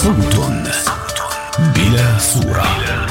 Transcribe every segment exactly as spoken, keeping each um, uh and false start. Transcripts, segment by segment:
صوت بلا صورة.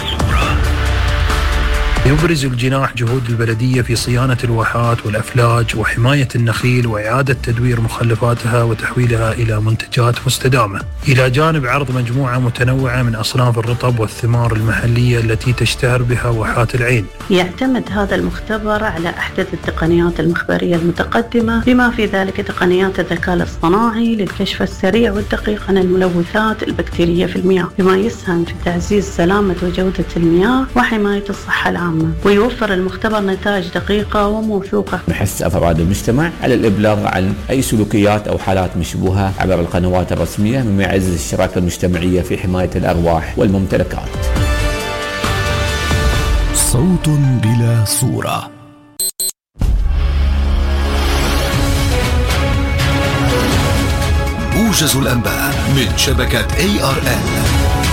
يبرز الجناح جهود البلدية في صيانة الواحات والأفلاج وحماية النخيل وإعادة تدوير مخلفاتها وتحويلها إلى منتجات مستدامة، إلى جانب عرض مجموعة متنوعة من أصناف الرطب والثمار المحلية التي تشتهر بها واحات العين. يعتمد هذا المختبر على أحدث التقنيات المخبرية المتقدمة، بما في ذلك تقنيات الذكاء الاصطناعي للكشف السريع والدقيق عن الملوثات البكتيرية في المياه، بما يسهم في تعزيز سلامة وجودة المياه وحماية الصحة العامة. ويوفر المختبر نتائج دقيقة وموثوقة. نحث أفراد المجتمع على الإبلاغ عن أي سلوكيات أو حالات مشبوهة عبر القنوات الرسمية، مما يعزز الشراكة المجتمعية في حماية الأرواح والممتلكات. صوت بلا صورة. موجز الأنباء من شبكة إيه آر إل.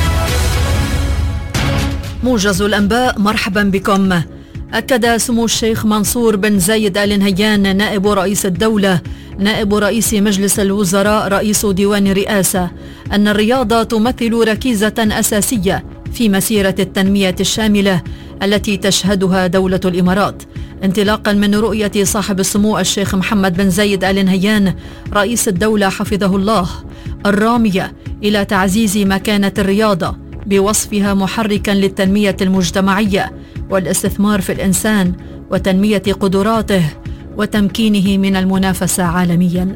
موجز الأنباء، مرحبا بكم. أكد سمو الشيخ منصور بن زايد آل نهيان نائب رئيس الدولة نائب رئيس مجلس الوزراء رئيس ديوان الرئاسة أن الرياضة تمثل ركيزة أساسية في مسيرة التنمية الشاملة التي تشهدها دولة الإمارات، انطلاقا من رؤية صاحب السمو الشيخ محمد بن زايد آل نهيان رئيس الدولة حفظه الله الرامية إلى تعزيز مكانة الرياضة بوصفها محركا للتنمية المجتمعية والاستثمار في الإنسان وتنمية قدراته وتمكينه من المنافسة عالميا.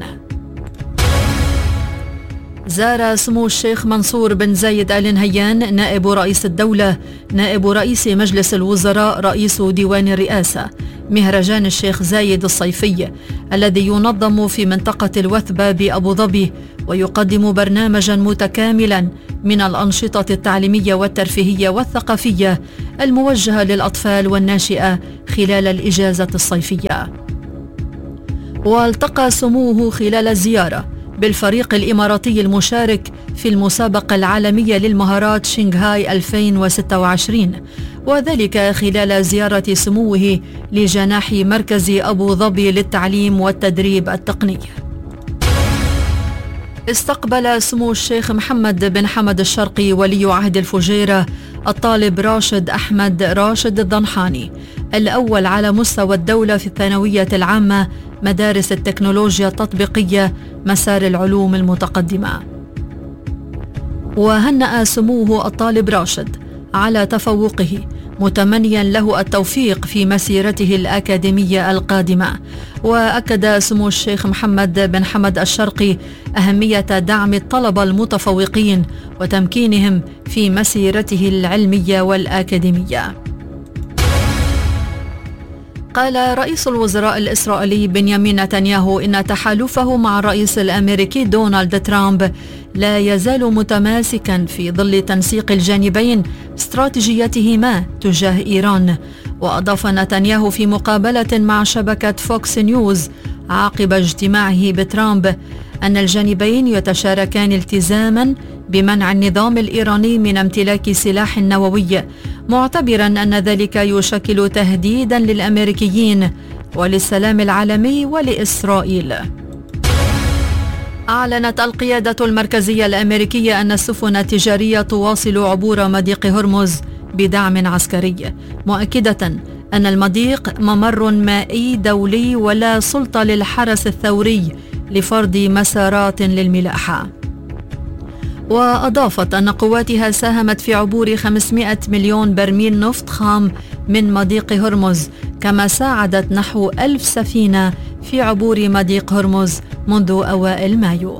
زار سمو الشيخ منصور بن زايد آل نهيان نائب رئيس الدولة نائب رئيس مجلس الوزراء رئيس ديوان الرئاسة مهرجان الشيخ زايد الصيفي الذي ينظم في منطقة الوثبة بأبو ظبي، ويقدم برنامجا متكاملا من الأنشطة التعليمية والترفيهية والثقافية الموجهة للأطفال والناشئة خلال الإجازة الصيفية. والتقى سموه خلال الزيارة بالفريق الإماراتي المشارك في المسابقة العالمية للمهارات شنغهاي ألفين وستة وعشرين، وذلك خلال زيارة سموه لجناح مركز أبو ظبي للتعليم والتدريب التقني. استقبل سمو الشيخ محمد بن حمد الشرقي ولي عهد الفجيرة الطالب راشد أحمد راشد الضنحاني الأول على مستوى الدولة في الثانوية العامة مدارس التكنولوجيا التطبيقية مسار العلوم المتقدمة. وهنأ سموه الطالب راشد على تفوقه متمنيا له التوفيق في مسيرته الأكاديمية القادمة. وأكد سمو الشيخ محمد بن حمد الشرقي أهمية دعم الطلبة المتفوقين وتمكينهم في مسيرته العلمية والأكاديمية. قال رئيس الوزراء الإسرائيلي بنيامين نتنياهو إن تحالفه مع الرئيس الأمريكي دونالد ترامب لا يزال متماسكا في ظل تنسيق الجانبين استراتيجيتهما تجاه إيران. وأضاف نتنياهو في مقابلة مع شبكة فوكس نيوز عقب اجتماعه بترامب أن الجانبين يتشاركان التزاما بمنع النظام الإيراني من امتلاك سلاح نووي، معتبرا أن ذلك يشكل تهديدا للأمريكيين وللسلام العالمي ولإسرائيل. أعلنت القيادة المركزية الأمريكية أن السفن التجارية تواصل عبور مضيق هرمز بدعم عسكري، مؤكدة أن المضيق ممر مائي دولي ولا سلطة للحرس الثوري لفرض مسارات للملاحة. وأضافت أن قواتها ساهمت في عبور خمسمائة مليون برميل نفط خام من مضيق هرمز، كما ساعدت نحو ألف سفينة في عبور مضيق هرمز منذ أوائل مايو.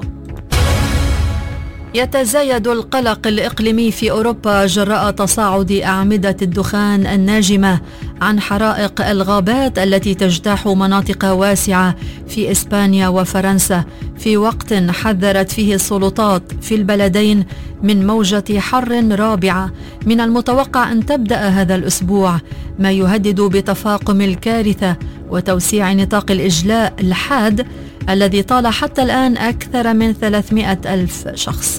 يتزايد القلق الإقليمي في أوروبا جراء تصاعد أعمدة الدخان الناجمة عن حرائق الغابات التي تجتاح مناطق واسعة في إسبانيا وفرنسا، في وقت حذرت فيه السلطات في البلدين من موجة حر رابعة من المتوقع أن تبدأ هذا الأسبوع، ما يهدد بتفاقم الكارثة وتوسيع نطاق الإجلاء الحاد الذي طال حتى الآن أكثر من ثلاثمائة ألف شخص.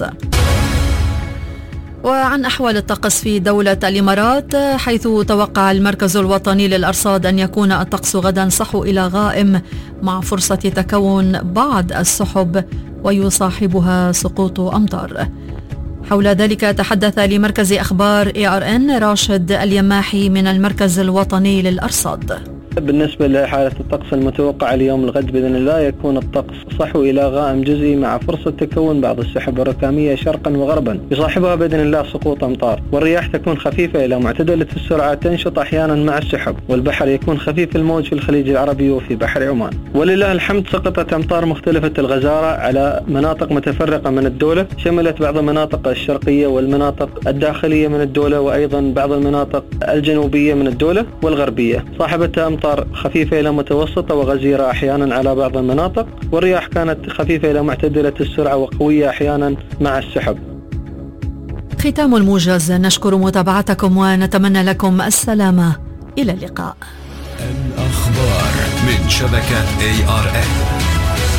وعن أحوال الطقس في دولة الإمارات، حيث توقع المركز الوطني للأرصاد أن يكون الطقس غدا صحو إلى غائم مع فرصة تكون بعض السحب ويصاحبها سقوط أمطار. حول ذلك تحدث لمركز أخبار إيه آر إن راشد اليماحي من المركز الوطني للأرصاد. بالنسبة لحالة الطقس المتوقع اليوم الغد بإذن الله يكون الطقس صحو إلى غائم جزئي مع فرصة تكون بعض السحب الركامية شرقا وغربا يصاحبها بإذن الله سقوط أمطار، والرياح تكون خفيفة إلى معتدلة السرعة تنشط أحيانا مع السحب، والبحر يكون خفيف الموج في الخليج العربي وفي بحر عمان. ولله الحمد سقطت أمطار مختلفة الغزارة على مناطق متفرقة من الدولة، شملت بعض المناطق الشرقية والمناطق الداخلية من الدولة وأيضا بعض المناطق الجنوبية من الدولة والغربية، صاحبتها أمطار خفيفة إلى متوسطة وغزيرة أحيانا على بعض المناطق، والرياح كانت خفيفة إلى معتدلة السرعة وقوية أحيانا مع السحب. ختام الموجز، نشكر متابعتكم ونتمنى لكم السلامة. إلى اللقاء. الأخبار من شبكة إيه آر إن.